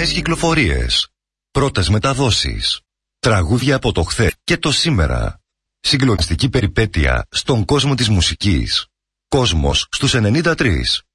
νέες κυκλοφορίες, πρώτες μεταδόσεις, τραγούδια από το χθες και το σήμερα. Συγκλονιστική περιπέτεια στον κόσμο της μουσικής. Κόσμος στους 93.